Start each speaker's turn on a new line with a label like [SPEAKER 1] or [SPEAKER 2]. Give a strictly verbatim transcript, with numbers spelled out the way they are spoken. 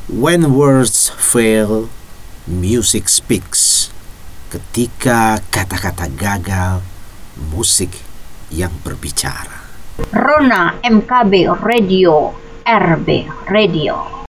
[SPEAKER 1] When words fail, music speaks. Ketika kata-kata gagal, musik yang berbicara.
[SPEAKER 2] Rona M K B Radio, R B Radio.